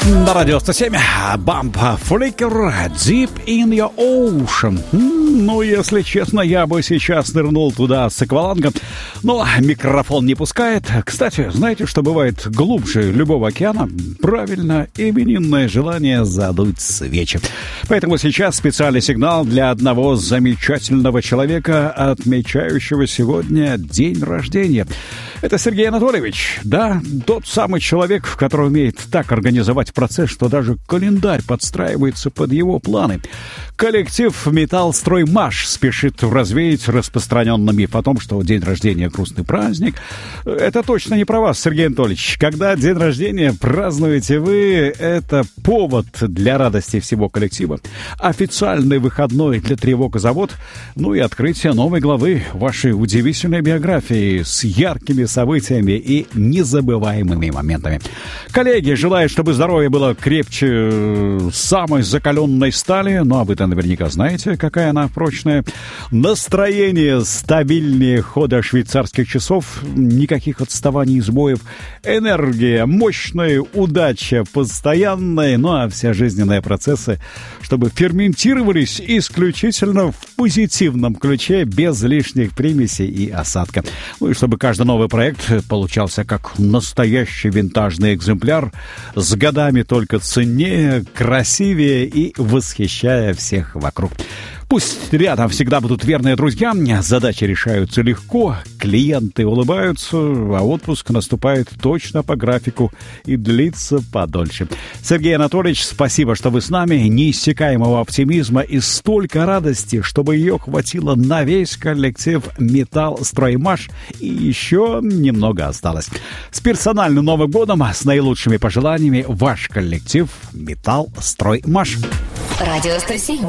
На радио 107 Bump Flicker Deep in Your Ocean. Ну, если честно, я бы сейчас нырнул туда с аквалангом, но микрофон не пускает. Кстати, знаете, что бывает глубже любого океана? Правильно, именинное желание задуть свечи. Поэтому сейчас специальный сигнал для одного замечательного человека, отмечающего сегодня день рождения. Это Сергей Анатольевич, да, тот самый человек, который умеет так организовать процесс, что даже календарь подстраивается под его планы. Коллектив «Металлстроймаш» спешит развеять распространенный миф о том, что день рождения — грустный праздник. Это точно не про вас, Сергей Анатольевич. Когда день рождения празднуете вы, это повод для радости всего коллектива, официальный выходной для тревог и забот, ну и открытие новой главы вашей удивительной биографии с яркими событиями и незабываемыми моментами. Коллеги, желаю, чтобы здоровье было крепче самой закаленной стали, ну а вы-то наверняка знаете, какая она прочная. Настроение стабильнее хода швейцарских часов, никаких отставаний и сбоев. Энергия мощная, удача постоянная, ну а все жизненные процессы, чтобы ферментировались исключительно в позитивном ключе, без лишних примесей и осадка. Ну и чтобы каждый новый проект получался как настоящий винтажный экземпляр, с годами только ценнее, красивее и восхищая всех вокруг. Пусть рядом всегда будут верные друзья, задачи решаются легко, клиенты улыбаются, а отпуск наступает точно по графику и длится подольше. Сергей Анатольевич, спасибо, что вы с нами, неиссякаемого оптимизма и столько радости, чтобы ее хватило на весь коллектив «Металлстроймаш», и еще немного осталось. С персональным Новым годом, с наилучшими пожеланиями, ваш коллектив «Металлстроймаш». Радио 107.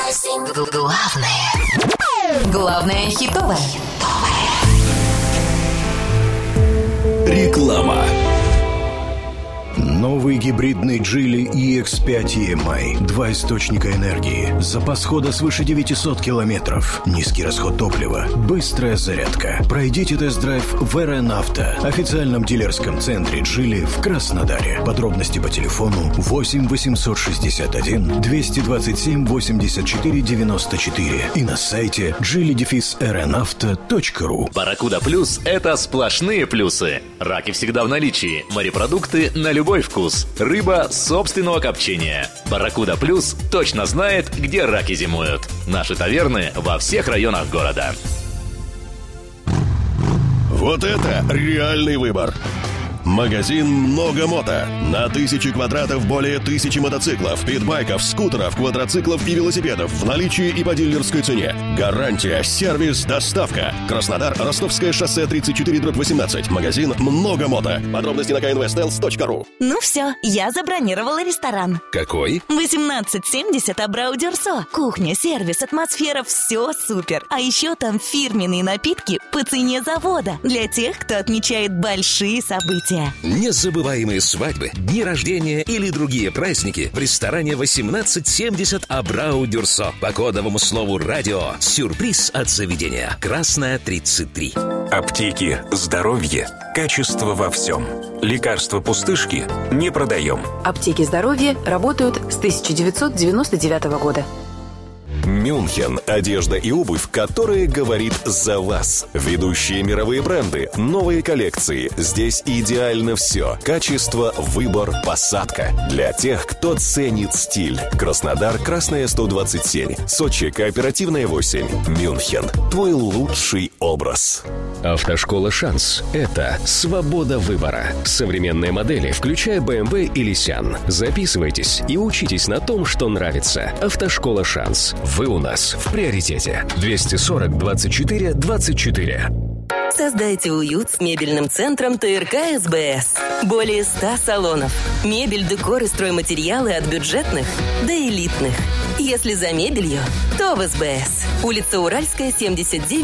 Главное хитовое. Реклама. Новый гибридный Geely EX5 EMI. 2 источника энергии. Запас хода свыше 900 километров. Низкий расход топлива. Быстрая зарядка. Пройдите тест-драйв в РН Авто, официальном дилерском центре Geely в Краснодаре. Подробности по телефону 8 861 227 84 94 и на сайте geely-rnauto.ru. Барракуда Плюс – это сплошные плюсы. Раки всегда в наличии. Морепродукты на любой вкус. Рыба собственного копчения. Барракуда Плюс точно знает, где раки зимуют. Наши таверны во всех районах города. Вот это реальный выбор. Магазин «Много мото». На 1000 квадратов более 1000 мотоциклов, питбайков, скутеров, квадроциклов и велосипедов в наличии и по дилерской цене. Гарантия, сервис, доставка. Краснодар, Ростовское шоссе 34/18. Магазин «Много мото». Подробности на knvstels.ru. Ну все, я забронировала ресторан. Какой? 1870 Абрау Дюрсо. Кухня, сервис, атмосфера, все супер. А еще там фирменные напитки по цене завода. Для тех, кто отмечает большие события. Незабываемые свадьбы, дни рождения или другие праздники в ресторане 1870 Абрау Дюрсо. По кодовому слову «Радио». Сюрприз от заведения. Красная 33. Аптеки, здоровье, качество во всем. Лекарства пустышки не продаем. Аптеки здоровья работают с 1999 года. Мюнхен. Одежда и обувь, которые говорит за вас. Ведущие мировые бренды, новые коллекции. Здесь идеально все. Качество, выбор, посадка. Для тех, кто ценит стиль. Краснодар, Красная 127. Сочи, Кооперативная 8. Мюнхен. Твой лучший образ. Автошкола «Шанс» — это свобода выбора. Современные модели, включая BMW и Nissan. Записывайтесь и учитесь на том, что нравится. Автошкола «Шанс». Вы у нас в приоритете. 240 24 24. Создайте уют с мебельным центром ТРК СБС. Более 100 салонов. Мебель, декор и стройматериалы от бюджетных до элитных. Если за мебелью, то в СБС. Улица Уральская, 79.